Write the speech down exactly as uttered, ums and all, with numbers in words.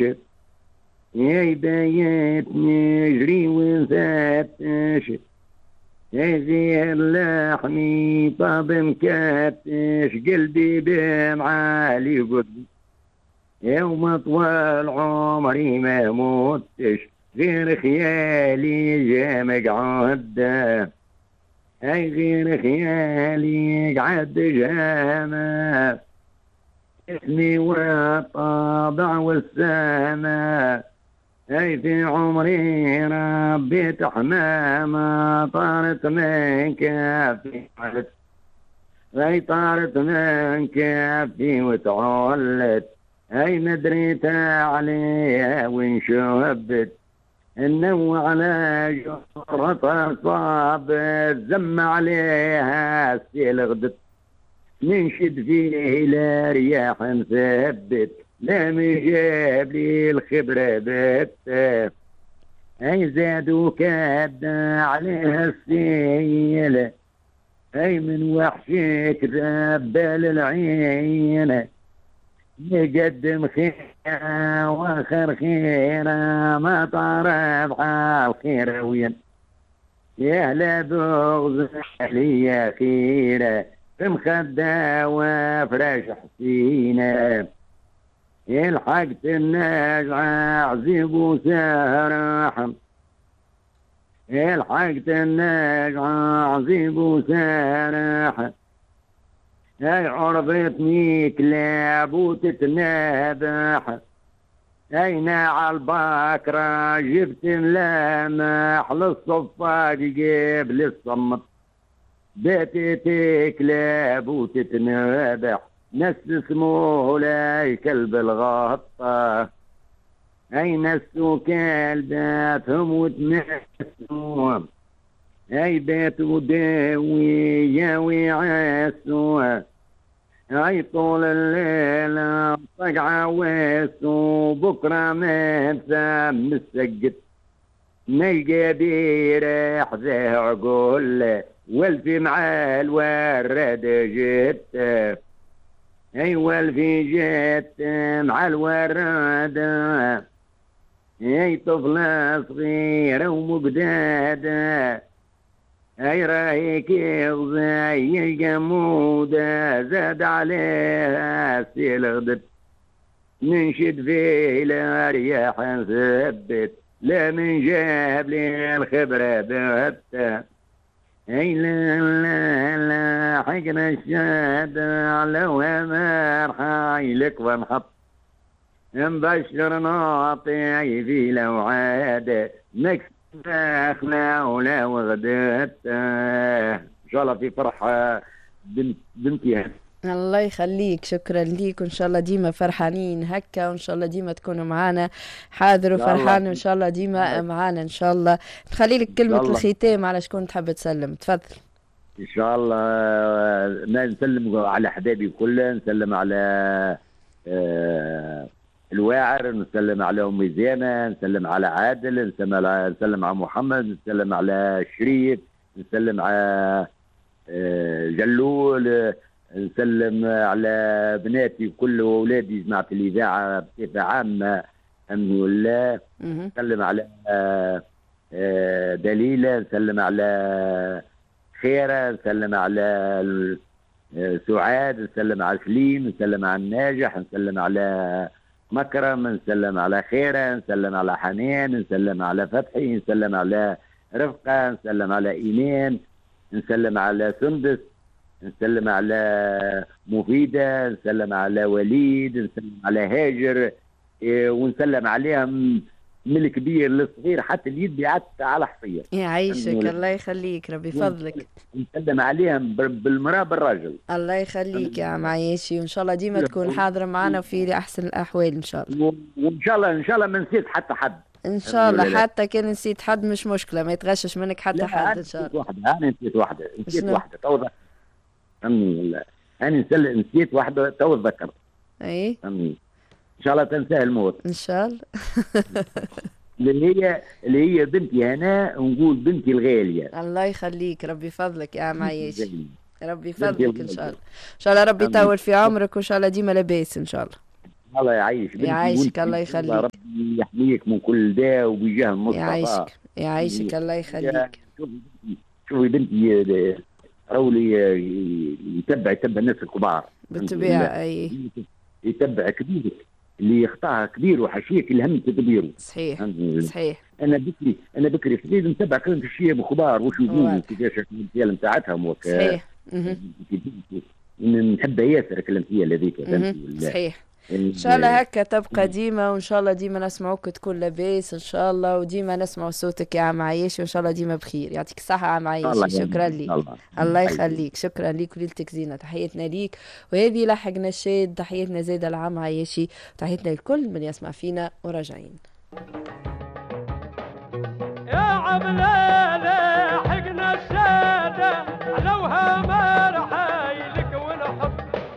تنشف، يا بداية نجري ونفتش، هذه اللحمي طاب مكتش، قلبي بمعالي قد يوم طوال عمري ما متش، غير خيالي جا مقعد، هاي غير خيالي قعد جامع، اسمي والطابع والسما، هاي في عمري ربيت حمامة طارت من كافي، هاي طارت من كافي وتعلت، هاي مدريت عليها وين شبت، النو على جرة صابت، زم عليها السيل غدت، ننشد فيه لا رياح مثبت، لا مجاب لي الخبرة بت، هاي زادوا كاد عليها السيل، هاي من وحشك ذبال العين، يقدم خيرة واخر خيرة ما طارب على الخير وين، يا لا بغز لي خيرة في مخدة وفراش حسينة، الحقت الناجعة عزيب وسرح، الحقت الناجعة عزيب وسرح، هاي عرضتني كلاب وتتنابح، اين على البكرة جبت اللامح، للصفاق جيب للصمت، بيتي كلاب وتتنابح، ناس اسمه لا كلب الغطة، اي ناس كلباتهم وتمسوهم، اي بيت وداوي ياوي عسوا، اي طول الليل طقعة ويسو، بكرة ما ثم السقت، نلقى بيريح ذا عقول، والفي مع الورد جت، اي والفي جت مع الورد، اي طفلة صغيرة ومقدادة، اي رايك زي الجمودة، زاد عليها سيل غدت، ننشد فيه لا رياح نثبت، لا من جاب لي الخبرة بت، اي لا لا لا حقنا الشهادة لو امر حايلك ونحط، مبشر ناطي في لو عاد، مكس داخلة ولا وغدت، ان شاء الله في فرحة بنت بنتي. الله يخليك، شكرا ليك، وإن شاء الله ديما فرحانين هكا، وإن شاء الله ديما تكونوا معانا حاضر ان شاء الله وفرحان، وإن شاء الله ديما معانا إن شاء الله. نخلي لك ان كلمة شاء الله الختام على شكون تحب تسلم، تفضل. ان شاء الله ما نسلم على احبابي كلها، نسلم على آه، الواعر، نسلم على ام زينه، نسلم على عادل، نسلم على نسلم على محمد، نسلم على شريف، نسلم على آه، جلول، نسلم على بناتي وكل اولادي جماعه الاذاعه بصفه عامه الحمد لله، مهم. نسلم على آه، آه، دليله، نسلم على خيره، نسلم على ال- آه، سعاد، نسلم على سليم، نسلم على الناجح، نسلم على مكرم، نسلم على خيره، نسلم على حنان، نسلم على فتحي، نسلم على رفقه، نسلم على ايمان، نسلم على سندس، نسلم على مفيدة، نسلم على وليد، نسلم على هاجر، إيه، ونسلم عليهم من الكبير للصغير حتى اليد بيعت على حصية. يعيشك، فهمتني؟ الله يخليك، ربي ونسلم فضلك. ونسلم عليهم بال- بالمرأة بالراجل. الله يخليك يا عم فهمتني؟ عايشي، وإن شاء الله ديما تكون حاضرة معنا وفي أحسن الأحوال إن شاء الله. و- وان شاء الله ان شاء الله ما نسيت حتى حد. إن فهمتني شاء الله، ولا لا؟ حتى كان نسيت حد مش مشكلة، ما يتغشش منك حتى لا حد انا إن شاء نسيت الله. واحدة، انا نسيت واحدة، نسيت شنو؟ واحدة تو. فهمني ولا؟ انا نسل- نسيت واحدة تو اتذكر. أي فهمني؟ ان شاء الله تنساه الموت. إن شاء الله. اللي هي اللي هي بنتي هنا، نقول بنتي الغالية. الله يخليك، ربي فضلك يا عم بنتي عياشي، الغالية. ربي بنتي فضلك ان شاء الغالية. الله. ان شاء الله ربي أمين. يطول في عمرك، وان شاء الله ديما لاباس ان شاء الله. الله يعيش بنتي، يعيشك، وانت الله الله يخليك. ربي يحميك من كل داء وبجاه المصطفى. يعيشك يعيشك، الله يخليك. شوفي شوفي بنتي، رولي يتبع يتبع الناس الكبار، بالطبيعة أي. يتبع كبير اللي يخطاها كبير وحشيك الهم تدبيره. صحيح صحيح. انا بكري انا بكري حبيت نتبع كلام في الشيب وخبار وش يقولوا كيفاش الديال نتاعتهم وك صحيح. نحبها ياسر كلام فيها هذيك. صحيح. ان شاء الله هكا تبقى ديما، وان شاء الله ديما نسمعوك تكون لاباس ان شاء الله، وديما نسمعوا صوتك يا عم عايشي، وان شاء الله ديما بخير. يعطيك الصحة عم عايشي. شكرا لك. الله, الله يخليك. شكرا لك وليلتك زينة. تحياتنا ليك. وهذه لحقنا الشاد. تحياتنا زيادة العام عايشي. تحياتنا لكل من يسمع فينا وراجعين. يا عملاء